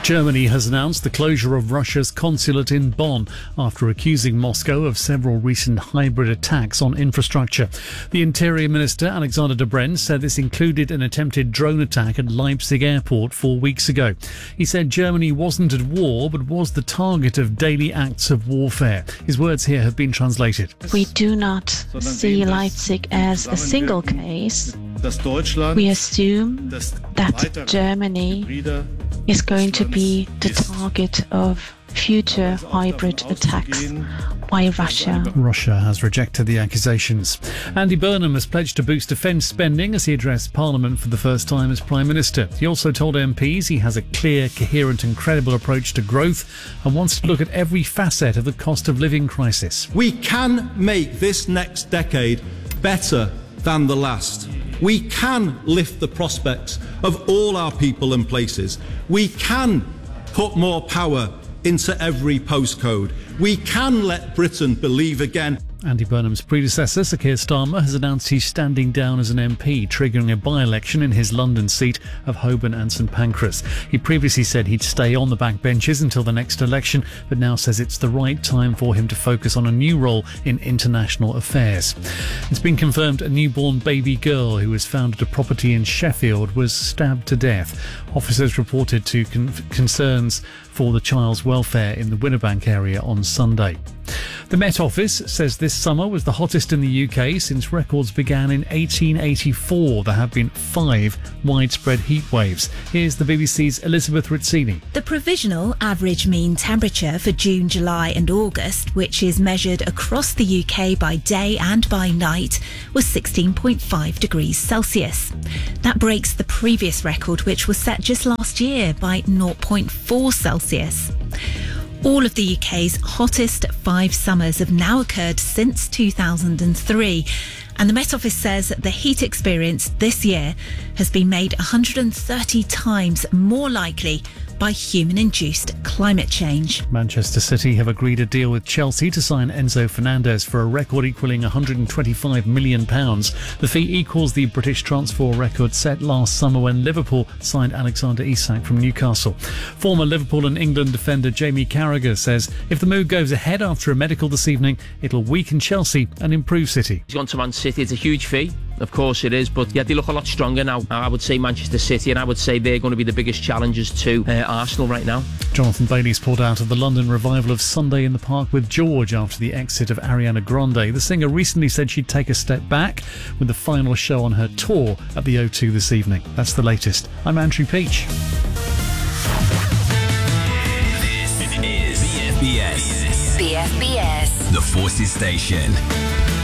Germany has announced the closure of Russia's consulate in Bonn after accusing Moscow of several recent hybrid attacks on infrastructure. The Interior Minister, Alexander De Brenn, said this included an attempted drone attack at Leipzig airport 4 weeks ago. He said Germany wasn't at war but was the target of daily acts of warfare. His words here have been translated. We do not see Leipzig as a single case. We assume that Germany is going to be the target of future hybrid attacks by Russia. Russia has rejected the accusations. Andy Burnham has pledged to boost defence spending as he addressed Parliament for the first time as Prime Minister. He also told MPs he has a clear, coherent and credible approach to growth and wants to look at every facet of the cost of living crisis. We can make this next decade better than the last. We can lift the prospects of all our people and places. We can put more power into every postcode. We can let Britain believe again. Andy Burnham's predecessor, Sir Keir Starmer, has announced he's standing down as an MP, triggering a by-election in his London seat of Holborn and St Pancras. He previously said he'd stay on the backbenches until the next election, but now says it's the right time for him to focus on a new role in international affairs. It's been confirmed a newborn baby girl who was found at a property in Sheffield was stabbed to death. Officers reported to concerns for the child's welfare in the Winnerbank area on Sunday. The Met Office says this summer was the hottest in the UK since records began in 1884. There have been 5 widespread heat waves. Here's the BBC's Elizabeth Rizzini. The provisional average mean temperature for June, July and August, which is measured across the UK by day and by night, was 16.5 degrees Celsius. That breaks the previous record, which was set just last year by 0.4 Celsius. All of the UK's hottest 5 summers have now occurred since 2003, and the Met Office says the heat experienced this year has been made 130 times more likely by human-induced climate change. Manchester City have agreed a deal with Chelsea to sign Enzo Fernandez for a record equalling £125 million. The fee equals the British transfer record set last summer when Liverpool signed Alexander Isak from Newcastle. Former Liverpool and England defender Jamie Carragher says if the move goes ahead after a medical this evening, it'll weaken Chelsea and improve City. He's gone to Man City. It's a huge fee. Of course it is, but yeah, they look a lot stronger now. I would say Manchester City, and I would say they're going to be the biggest challengers to Arsenal right now. Jonathan Bailey's pulled out of the London revival of Sunday in the Park with George after the exit of Ariana Grande. The singer recently said she'd take a step back with the final show on her tour at the O2 this evening. That's the latest. I'm Andrew Peach. This is BFBS. The Forces Station.